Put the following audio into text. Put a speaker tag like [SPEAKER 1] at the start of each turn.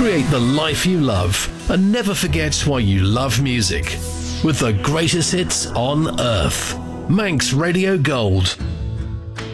[SPEAKER 1] Create the life you love and never forget why you love music. With the greatest hits on earth. Manx Radio Gold